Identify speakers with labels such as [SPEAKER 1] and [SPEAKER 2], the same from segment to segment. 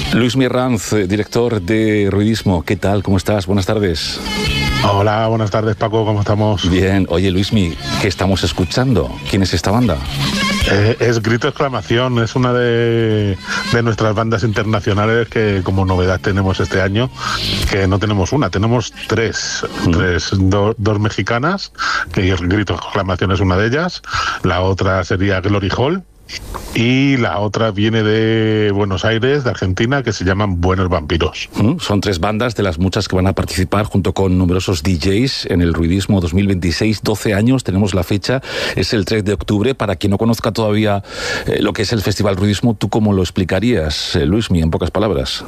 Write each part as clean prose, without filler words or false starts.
[SPEAKER 1] Luismi Herranz, director de Ruidismo, ¿qué tal? ¿Cómo estás? Buenas tardes.
[SPEAKER 2] Hola, buenas tardes, Paco, ¿cómo estamos?
[SPEAKER 1] Bien. Oye, Luismi, ¿qué estamos escuchando? ¿Quién es esta banda?
[SPEAKER 2] Es Grito Exclamación, es una de nuestras bandas internacionales que como novedad tenemos este año, que no tenemos una, tenemos tres, dos mexicanas, que Grito Exclamación es una de ellas, la otra sería Glory Hall, y la otra viene de Buenos Aires, de Argentina, que se llaman Buenos Vampiros.
[SPEAKER 1] Son tres bandas de las muchas que van a participar junto con numerosos DJs en el Ruidismo 2026, 12 años, tenemos la fecha, es el 3 de octubre. Para quien no conozca todavía lo que es el Festival Ruidismo, ¿tú cómo lo explicarías, Luismi, en pocas palabras?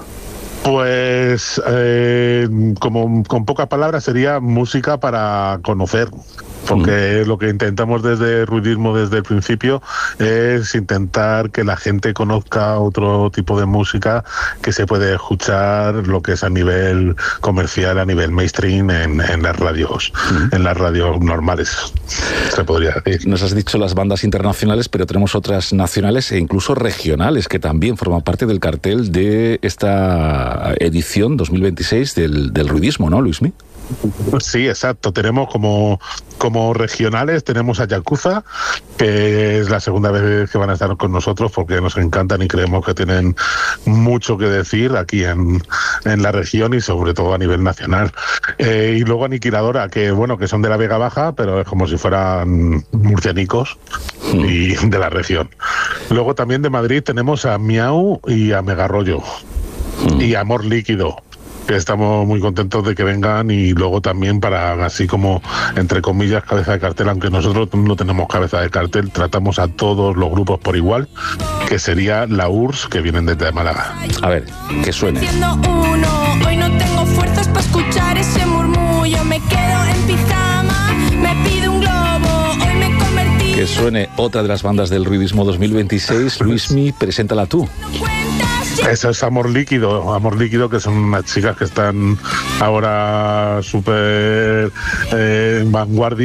[SPEAKER 2] Pues, como con pocas palabras, sería música para conocer. Porque lo que intentamos desde Ruidismo desde el principio es intentar que la gente conozca otro tipo de música que se puede escuchar, lo que es a nivel comercial, a nivel mainstream en las radios, en las radios normales, se podría decir.
[SPEAKER 1] Nos has dicho las bandas internacionales, pero tenemos otras nacionales e incluso regionales que también forman parte del cartel de esta edición 2026 del Ruidismo, ¿no, Luismi?
[SPEAKER 2] Sí, exacto. Tenemos como regionales, tenemos a Yakuza, que es la segunda vez que van a estar con nosotros porque nos encantan y creemos que tienen mucho que decir aquí en la región y sobre todo a nivel nacional. Y luego Aniquiladora, que son de la Vega Baja, pero es como si fueran murcianicos y de la región. Luego también de Madrid tenemos a Miau y a Megarrollo y a Amor Líquido, que estamos muy contentos de que vengan, y luego también para, así como, entre comillas, cabeza de cartel, aunque nosotros no tenemos cabeza de cartel, tratamos a todos los grupos por igual, que sería la URSS, que vienen desde Málaga.
[SPEAKER 1] A ver, que suene.
[SPEAKER 3] Hoy no tengo fuerzas para escuchar ese murmullo, me quedo en pijama, me pido un globo, hoy me convertí...
[SPEAKER 1] Que suene otra de las bandas del Ruidismo 2026, Luismi, preséntala tú.
[SPEAKER 2] Eso es Amor Líquido, que son unas chicas que están ahora súper en vanguardia.